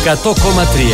100,3.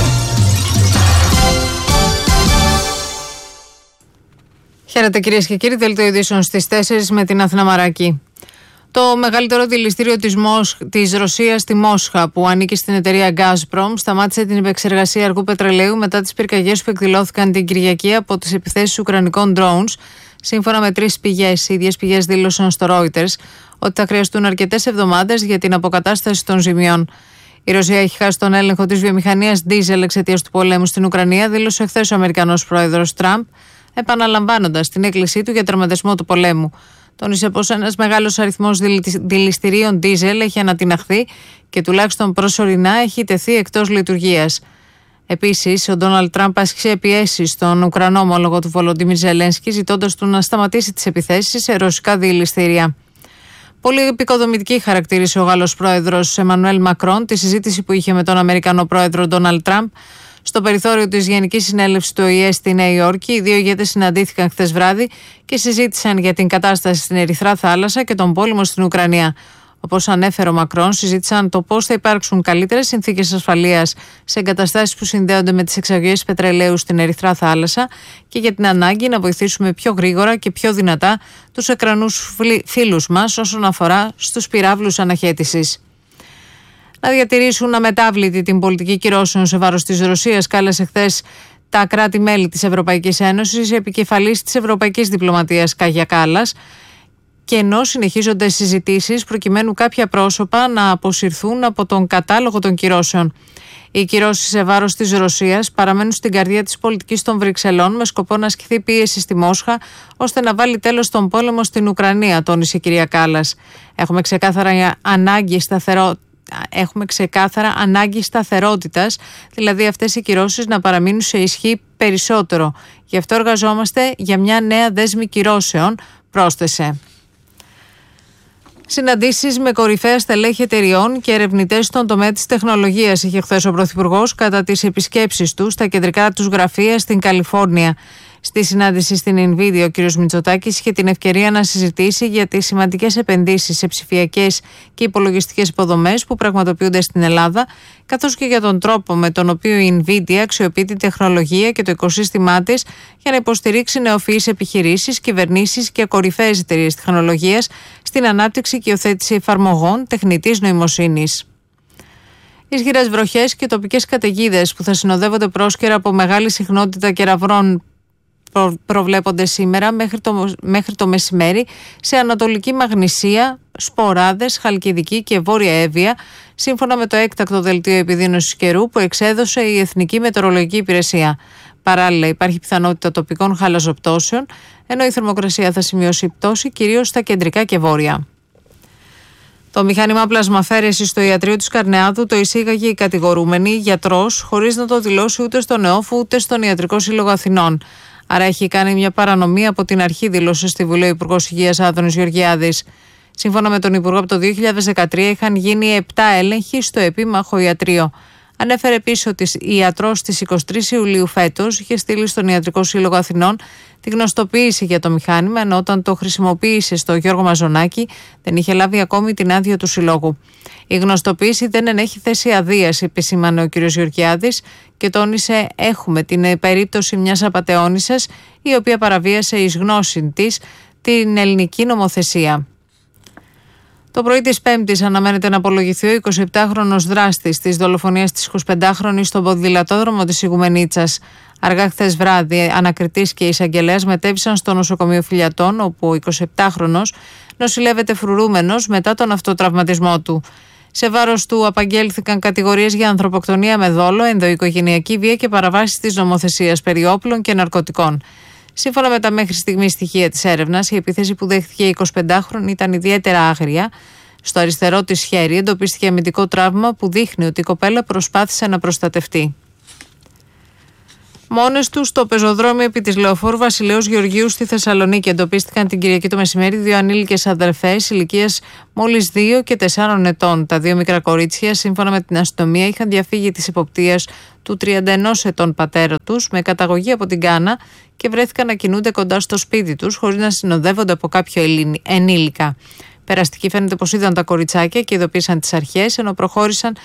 Χαίρετε κυρίες και κύριοι, δελτίο ειδήσεων στις 4 με την Αθηνά Μαράκη. Το μεγαλύτερο δηληστήριο της Ρωσίας στη Μόσχα, που ανήκει στην εταιρεία Gazprom, σταμάτησε την επεξεργασία αργού πετρελαίου μετά τις πυρκαγιές που εκδηλώθηκαν την Κυριακή από τις επιθέσεις ουκρανικών drones. Σύμφωνα με 3 πηγές, οι ίδιες πηγές δήλωσαν στο Reuters ότι θα χρειαστούν αρκετές εβδομάδες για την αποκατάσταση των ζημιών. Η Ρωσία έχει χάσει τον έλεγχο της βιομηχανίας diesel εξαιτίας του πολέμου στην Ουκρανία, δήλωσε χθες ο Αμερικανός πρόεδρος Τραμπ, επαναλαμβάνοντας την έκκλησή του για τερματισμό του πολέμου. Τόνισε πως ένας μεγάλος αριθμός δηληστηρίων diesel έχει ανατιναχθεί και τουλάχιστον προσωρινά έχει τεθεί εκτός λειτουργίας. Επίσης, ο Ντόναλντ Τραμπ άσκησε πιέσεις στον Ουκρανό ομόλογο του Βολοντίμιρ Ζελένσκι, ζητώντας του να σταματήσει τις επιθέσεις σε ρωσικά δηληστήρια. Πολύ επικοδομητική χαρακτήρισε ο Γάλλος πρόεδρος Εμμανουέλ Μακρόν τη συζήτηση που είχε με τον Αμερικανό πρόεδρο Ντόναλντ Τραμπ στο περιθώριο της Γενικής Συνέλευσης του ΟΗΕ στη Νέα Υόρκη. Οι δύο ηγέτες συναντήθηκαν χθες βράδυ και συζήτησαν για την κατάσταση στην Ερυθρά Θάλασσα και τον πόλεμο στην Ουκρανία. Όπως ανέφερε ο Μακρόν, συζήτησαν το πώς θα υπάρξουν καλύτερες συνθήκες ασφαλείας σε εγκαταστάσεις που συνδέονται με τις εξαγωγές πετρελαίου στην Ερυθρά Θάλασσα και για την ανάγκη να βοηθήσουμε πιο γρήγορα και πιο δυνατά τους Ουκρανούς φίλους μας όσον αφορά στους πυράβλους αναχέτησης. Να διατηρήσουν αμετάβλητη την πολιτική κυρώσεων σε βάρος της Ρωσίας, κάλεσε χθες τα κράτη-μέλη της Ευρωπαϊκής Ένωσης, επικεφαλής της Ευρωπαϊκής Διπλωματίας Κάγια Κάλλας, και ενώ συνεχίζονται συζητήσεις προκειμένου κάποια πρόσωπα να αποσυρθούν από τον κατάλογο των κυρώσεων. Οι κυρώσεις σε βάρος της Ρωσίας παραμένουν στην καρδιά της πολιτικής των Βρυξελών με σκοπό να ασκηθεί πίεση στη Μόσχα ώστε να βάλει τέλος στον πόλεμο στην Ουκρανία, τόνισε η κυρία Κάλλας. Έχουμε ξεκάθαρα ανάγκη σταθερότητας, δηλαδή αυτές οι κυρώσεις να παραμείνουν σε ισχύ περισσότερο. Γι' αυτό εργαζόμαστε για μια νέα δέσμη κυρώσεων, πρόσθεσε. Συναντήσεις με κορυφαία στελέχη εταιριών και ερευνητές στον τομέα της τεχνολογίας είχε χθες ο Πρωθυπουργός κατά τις επισκέψεις του στα κεντρικά τους γραφεία στην Καλιφόρνια. Στη συνάντηση στην Nvidia, ο κ. Μητσοτάκης είχε την ευκαιρία να συζητήσει για τις σημαντικές επενδύσεις σε ψηφιακές και υπολογιστικές υποδομές που πραγματοποιούνται στην Ελλάδα, καθώς και για τον τρόπο με τον οποίο η Nvidia αξιοποιεί την τεχνολογία και το οικοσύστημά της για να υποστηρίξει νεοφυείς επιχειρήσεις, κυβερνήσεις και κορυφαίες εταιρείες τεχνολογίας στην ανάπτυξη και υιοθέτηση εφαρμογών τεχνητής νοημοσύνης. Ισχυρές βροχές και τοπικές καταιγίδες που θα συνοδεύονται πρόσκαιρα από μεγάλη συχνότητα κεραυρών προβλέπονται σήμερα μέχρι το μεσημέρι σε Ανατολική Μαγνησία, Σποράδες, Χαλκιδική και Βόρεια Εύβοια, σύμφωνα με το έκτακτο δελτίο επιδείνωσης καιρού που εξέδωσε η Εθνική Μετεωρολογική Υπηρεσία. Παράλληλα, υπάρχει πιθανότητα τοπικών χαλαζοπτώσεων, ενώ η θερμοκρασία θα σημειώσει πτώση κυρίως στα κεντρικά και βόρεια. Το μηχάνημα πλασμαφέρεσης στο ιατρείο της Καρνεάδου το εισήγαγε η κατηγορούμενη γιατρός, χωρίς να το δηλώσει ούτε στον ΕΟΦ ούτε στον Ιατρικό Σύλλογο Αθηνών. Άρα έχει κάνει μια παρανομία από την αρχή, δήλωσε στη Βουλή ο Υπουργός Υγείας Άδωνης Γεωργιάδης. Σύμφωνα με τον Υπουργό, από το 2013 είχαν γίνει 7 έλεγχοι στο επίμαχο ιατρείο. Ανέφερε επίσης ότι η ιατρός στις 23 Ιουλίου φέτος είχε στείλει στον Ιατρικό Σύλλογο Αθηνών τη γνωστοποίηση για το μηχάνημα, ενώ όταν το χρησιμοποίησε στο Γιώργο Μαζονάκη δεν είχε λάβει ακόμη την άδεια του Συλλόγου. Η γνωστοποίηση δεν ενέχει θέση αδείας, επισήμανε ο κ. Γεωργιάδης και τόνισε: έχουμε την περίπτωση μιας απατεώνισσας η οποία παραβίασε εις γνώση της την ελληνική νομοθεσία. Το πρωί της Πέμπτης αναμένεται να απολογηθεί ο 27χρονος δράστης της δολοφονίας της 25χρονης στον ποδηλατόδρομο της Ιγουμενίτσας. Αργά χθες βράδυ, ανακριτής και εισαγγελέας μετέβησαν στο νοσοκομείο Φιλιατών, όπου ο 27χρονος νοσηλεύεται φρουρούμενος μετά τον αυτοτραυματισμό του. Σε βάρος του απαγγέλθηκαν κατηγορίες για ανθρωποκτονία με δόλο, ενδοοικογενειακή βία και παραβάσεις της νομοθεσίας περί όπλων και ναρκωτικών. Σύμφωνα με τα μέχρι στιγμή στοιχεία της έρευνας, η επίθεση που δέχτηκε η 25χρονη ήταν ιδιαίτερα άγρια. Στο αριστερό της χέρι εντοπίστηκε αμυντικό τραύμα που δείχνει ότι η κοπέλα προσπάθησε να προστατευτεί. Μόνες τους στο πεζοδρόμιο επί της Λεωφόρου Βασιλέως Γεωργίου στη Θεσσαλονίκη εντοπίστηκαν την Κυριακή το μεσημέρι 2 ανήλικες αδερφές ηλικίας μόλις 2 και 4 ετών. Τα 2 μικρά κορίτσια, σύμφωνα με την αστυνομία, είχαν διαφύγει της εποπτείας του 31 ετών πατέρα τους με καταγωγή από την Γκάνα και βρέθηκαν να κινούνται κοντά στο σπίτι τους χωρίς να συνοδεύονται από κάποιο ενήλικα. Περαστικοί φαίνεται πως είδαν τα κοριτσάκια και ειδοποίησαν τις αρχές, ενώ προχώρησαν